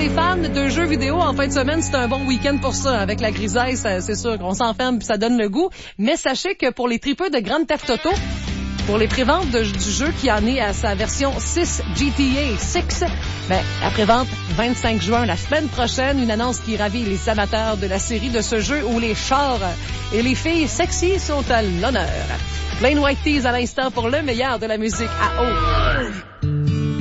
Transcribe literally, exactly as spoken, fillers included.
les fans de jeux vidéo, en fin de semaine, c'est un bon week-end pour ça. Avec la grisaille, ça, c'est sûr qu'on s'enferme puis ça donne le goût. Mais sachez que pour les tripeux de Grand Theft Auto, pour les préventes de, du jeu qui en est à sa version six G T A six, ben, la prévente vingt-cinq juin, la semaine prochaine, une annonce qui ravit les amateurs de la série de ce jeu où les chars et les filles sexy sont à l'honneur. Plain White Tees à l'instant pour le meilleur de la musique à eau.